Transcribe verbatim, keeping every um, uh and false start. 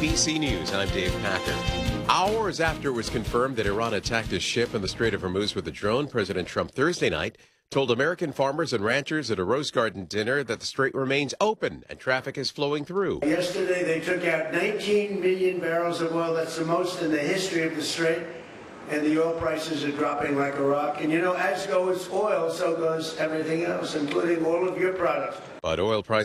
B C News, I'm Dave Packer. Hours after it was confirmed that Iran attacked a ship in the Strait of Hormuz with a drone, President Trump Thursday night told American farmers and ranchers at a Rose Garden dinner that the strait remains open and traffic is flowing through. Yesterday, they took out nineteen million barrels of oil. That's the most in the history of the strait. And the oil prices are dropping like a rock. And, you know, as goes oil, so goes everything else, including all of your products. But oil prices